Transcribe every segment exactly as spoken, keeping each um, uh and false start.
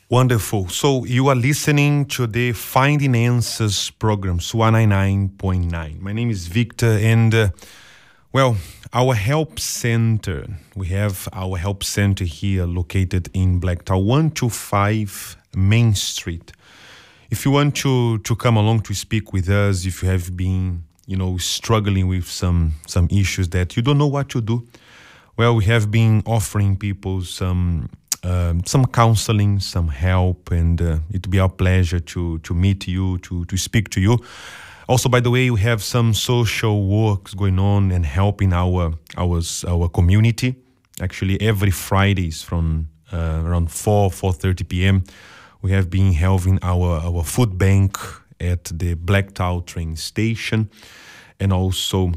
Wonderful. So you are listening to the Finding Answers program, one ninety-nine point nine. My name is Victor, and uh, well, our help center, we have our help center here located in Blacktown, one twenty-five Main Street. If you want to, to come along to speak with us, if you have been, you know, struggling with some, some issues that you don't know what to do, well, we have been offering people some um, some counseling, some help, and uh, it will be our pleasure to to meet you, to to speak to you. Also, by the way, we have some social works going on and helping our our our community. Actually, every Fridays from uh, around four four thirty p.m. we have been having our our food bank at the Blacktown train station, and also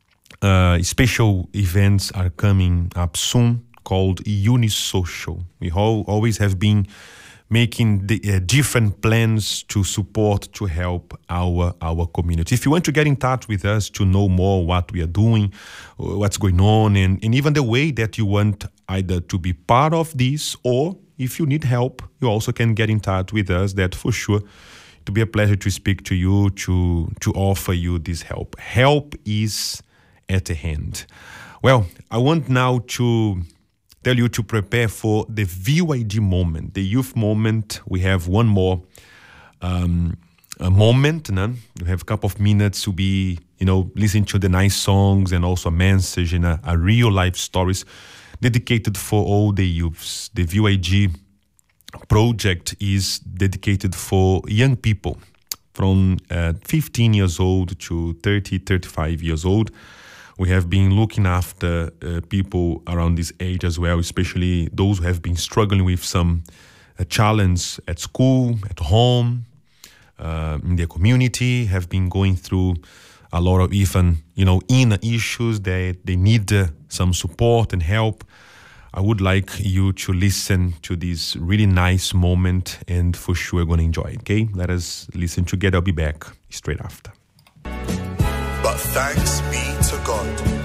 uh, special events are coming up soon called Unisocial. We all, always have been making the, uh, different plans to support, to help our our community. If you want to get in touch with us to know more what we are doing, what's going on, and, and even the way that you want either to be part of this, or if you need help, you also can get in touch with us. That for sure, it will be a pleasure to speak to you, to, to offer you this help. Help is at the hand. Well, I want now to tell you to prepare for the V Y D moment, the youth moment. We have one more um, a moment. No? We have a couple of minutes to be, you know, listening to the nice songs and also a message and a, a real life stories dedicated for all the youths. The V Y D project is dedicated for young people from uh, fifteen years old to thirty, thirty-five years old. We have been looking after uh, people around this age as well, especially those who have been struggling with some uh, challenge at school, at home, uh, in their community, have been going through a lot of even, you know, inner issues that they need uh, some support and help. I would like you to listen to this really nice moment, and for sure going to enjoy it, okay? Let us listen together. I'll be back straight after. But thanks be to God